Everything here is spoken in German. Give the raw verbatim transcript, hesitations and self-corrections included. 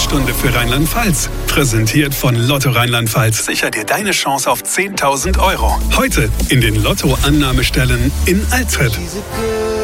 Sprechstunde für Rheinland-Pfalz. Präsentiert von Lotto Rheinland-Pfalz. Sicher dir deine Chance auf zehntausend Euro. Heute in den Lotto-Annahmestellen in Altrepp.